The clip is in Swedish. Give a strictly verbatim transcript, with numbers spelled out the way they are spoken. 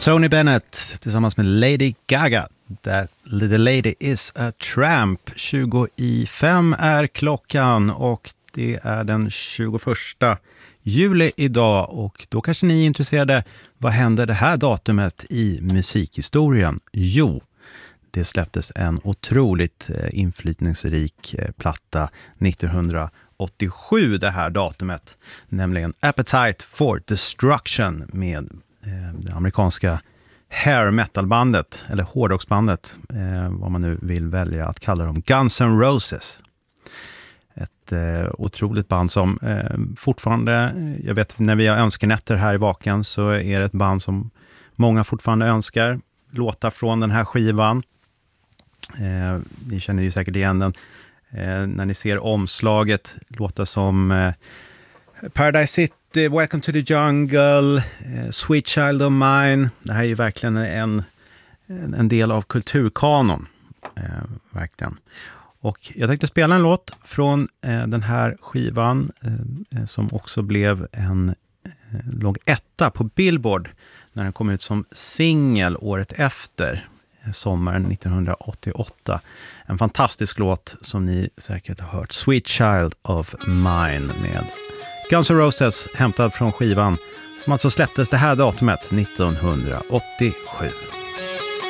Tony Bennett tillsammans med Lady Gaga. That little lady is a tramp. tjugo i fem är klockan och det är den tjugoförsta juli idag. Och då kanske ni är intresserade, vad händer det här datumet i musikhistorien? Jo, det släpptes en otroligt inflytningsrik platta nittonhundraåttiosju det här datumet. Nämligen Appetite for Destruction med det amerikanska hair metal-bandet, eller hårdrocksbandet, eh, vad man nu vill välja att kalla dem, Guns N' Roses. Ett eh, otroligt band som eh, fortfarande, jag vet när vi har önskenätter här i Vaken så är det ett band som många fortfarande önskar låta från den här skivan. Eh, ni känner ju säkert igen den. Eh, när ni ser omslaget, låta som eh, Paradise City, Welcome to the Jungle, eh, Sweet Child of Mine. Det här är ju verkligen en, en del av kulturkanon. Eh, verkligen. Och jag tänkte spela en låt från eh, den här skivan eh, som också blev en eh, låg etta på Billboard när den kom ut som singel året efter, eh, sommaren nittonhundraåttioåtta. En fantastisk låt som ni säkert har hört, Sweet Child of Mine med Guns N' Roses, hämtad från skivan som alltså släpptes det här datumet nittonhundraåttiosju.